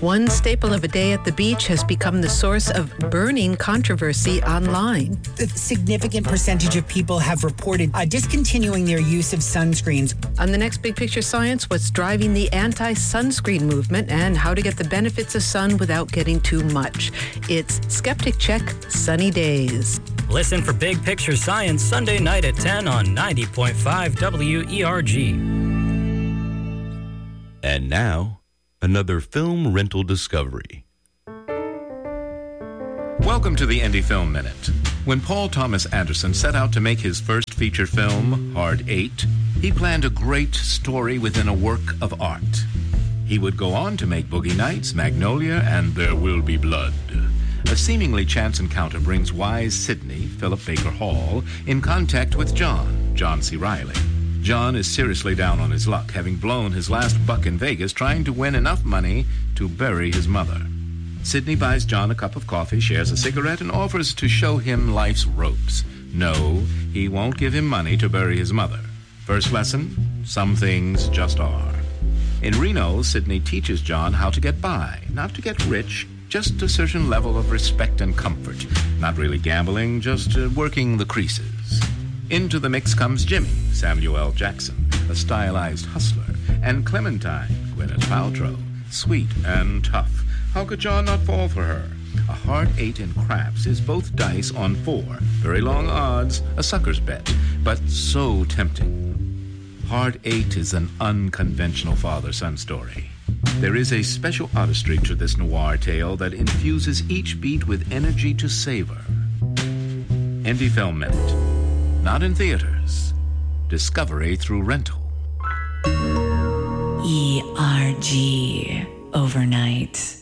One staple of a day at the beach has become the source of burning controversy online. A significant percentage of people have reported discontinuing their use of sunscreens. On the next Big Picture Science, what's driving the anti-sunscreen movement and how to get the benefits of sun without getting too much. It's Skeptic Check Sunny Days. Listen for Big Picture Science Sunday night at 10 on 90.5 WERG. And now, another film rental discovery. Welcome to the Indie Film Minute. When Paul Thomas Anderson set out to make his first feature film, Hard Eight, he planned a great story within a work of art. He would go on to make Boogie Nights, Magnolia, and There Will Be Blood. A seemingly chance encounter brings wise Sidney, Philip Baker Hall, in contact with John C. Reilly. John is seriously down on his luck, having blown his last buck in Vegas trying to win enough money to bury his mother. Sidney buys John a cup of coffee, shares a cigarette, and offers to show him life's ropes. No, he won't give him money to bury his mother. First lesson, some things just are. In Reno, Sidney teaches John how to get by, not to get rich, just a certain level of respect and comfort. Not really gambling, just working the creases. Into the mix comes Jimmy, Samuel L. Jackson, a stylized hustler, and Clementine, Gwyneth Paltrow, sweet and tough. How could John not fall for her? A hard 8 in craps is both dice on 4. Very long odds, a sucker's bet, but so tempting. Hard 8 is an unconventional father-son story. There is a special artistry to this noir tale that infuses each beat with energy to savor. Indie Film Minute. Not in theaters. Discovery through rental. ERG overnight.